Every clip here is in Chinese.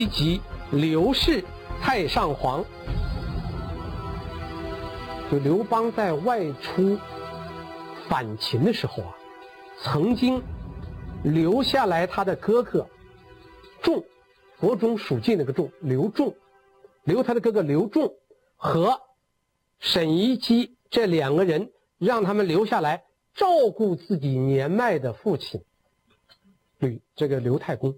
即刘氏太上皇。就刘邦在外出反秦的时候啊，曾经留下来他的哥哥仲，伯仲属稷那个仲，刘仲，留他的哥哥刘仲和沈夷基这两个人，让他们留下来照顾自己年迈的父亲刘太公。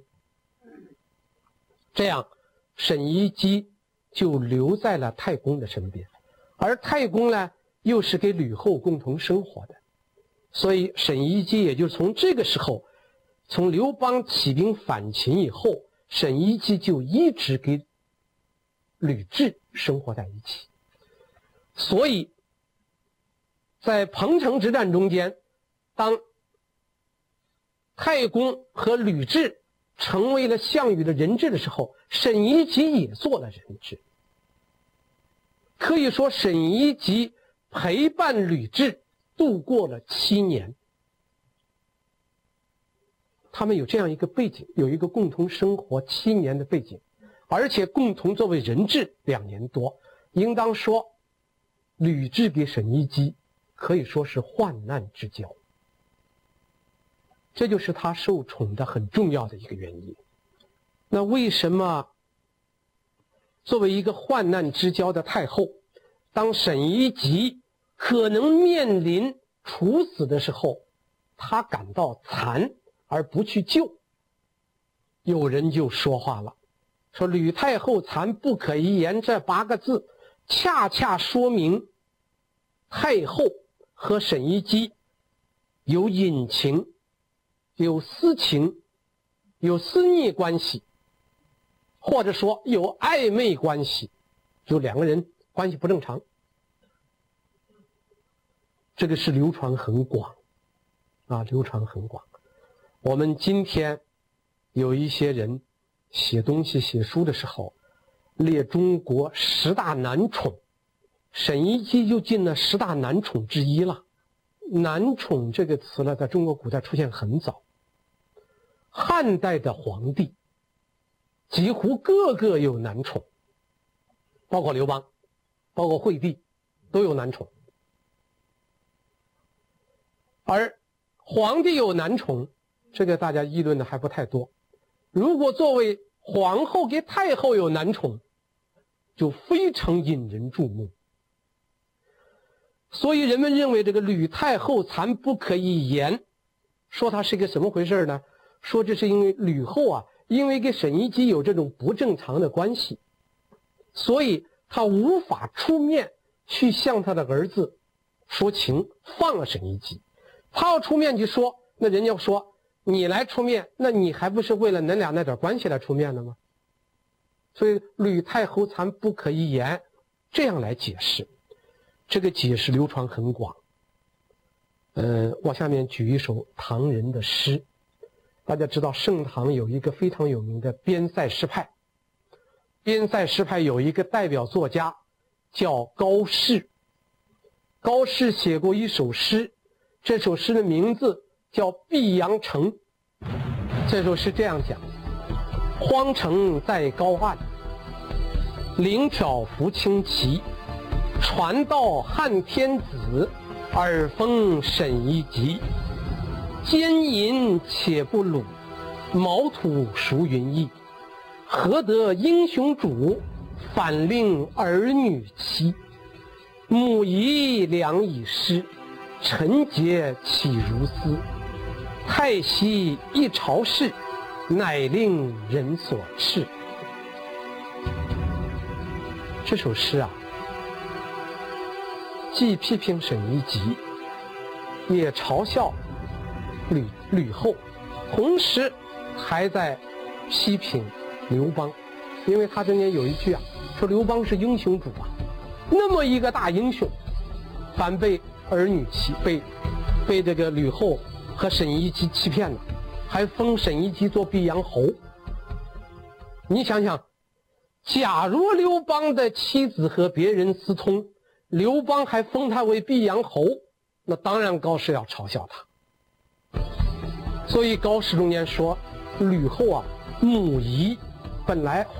这样沈夷基就留在了太公的身边，而太公呢又是跟吕后共同生活的，所以沈夷基也就从这个时候，从刘邦起兵反秦以后，沈夷基就一直跟吕雉生活在一起。所以在彭城之战中间，当太公和吕雉成为了项羽的人质的时候，沈夷基也做了人质。可以说沈夷基陪伴吕雉度过了7年，他们有这样一个背景，有一个共同生活7年的背景，而且共同作为人质2年多。应当说吕雉给沈夷基可以说是患难之交，这就是他受宠的很重要的一个原因。那为什么作为一个患难之交的太后，当沈夷基可能面临处死的时候，他感到残而不去救？有人就说话了，说吕太后残不可一言这8个字恰恰说明太后和沈夷基有隐情，有私情，有私密关系，或者说有暧昧关系，就2个人关系不正常。这个是流传很广流传很广。我们今天有一些人写东西写书的时候列中国10大男宠，沈夷基就进了10大男宠之一了。男宠这个词呢，在中国古代出现很早，汉代的皇帝几乎个个有男宠，包括刘邦，包括惠帝都有男宠。而皇帝有男宠，这个大家议论的还不太多。如果作为皇后给太后有男宠，就非常引人注目。所以人们认为这个吕太后残不可一言，说她是个什么回事呢？说这是因为吕后啊，因为跟沈夷基有这种不正常的关系，所以她无法出面去向她的儿子说情，放了沈夷基。她要出面去说，那人家说你来出面，那你还不是为了恁俩那点关系来出面的吗？所以吕太后残不可一言，这样来解释。这个解释流传很广。我下面举一首唐人的诗。大家知道盛唐有一个非常有名的边塞诗派，边塞诗派有一个代表作家叫高适。高适写过一首诗，这首诗的名字叫《碧阳城》。这首诗这样讲：荒城在高岸，翎挑拂轻骑，传道汉天子，耳风沈夷基。奸淫且不辱，毛土孰云缢。何得英雄主，反令儿女妻。母仪良以失，臣节岂如斯。太息一朝事，乃令人所斥。这首诗啊，既批评沈夷基，也嘲笑吕后，同时还在批评刘邦。因为他中间有一句啊，说刘邦是英雄主啊，那么一个大英雄，反被儿女欺，被这个吕后和沈夷基欺骗了，还封沈夷基做碧阳侯。你想想，假如刘邦的妻子和别人私通，刘邦还封他为碧阳侯，那当然高适要嘲笑他。所以高适中间说，吕后啊，母仪，本来